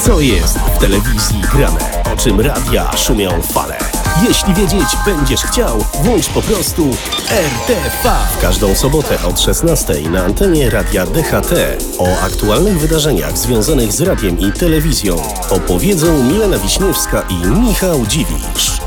Co jest w telewizji grane? O czym radia szumią fale? Jeśli wiedzieć będziesz chciał, włącz po prostu RTV. W każdą sobotę od 16 na antenie Radia DHT o aktualnych wydarzeniach związanych z radiem i telewizją opowiedzą Milena Wiśniewska i Michał Dziwisz.